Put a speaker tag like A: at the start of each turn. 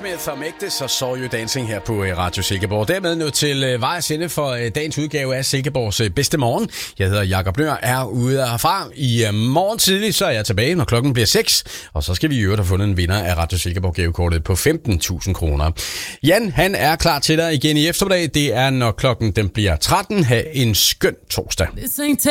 A: Smith og Mægte, så Saw You Dancing her på Radio Silkeborg. Dermed nu til vejs ende for dagens udgave af Silkeborgs bedste morgen. Jeg hedder Jakob Nøhr, er ude herfra. I morgen tidlig, så er jeg tilbage, når klokken bliver 6. Og så skal vi i øvrigt have fundet en vinder af Radio Silkeborg gavekortet på 15.000 kroner. Jan, han er klar til dig igen i eftermiddag. Det er, når klokken den bliver 13. Ha' en skøn torsdag.